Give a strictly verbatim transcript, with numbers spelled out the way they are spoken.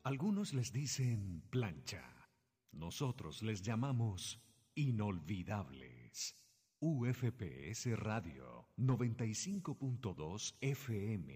Algunos les dicen plancha. Nosotros les llamamos inolvidables. U F P S Radio noventa y cinco punto dos F M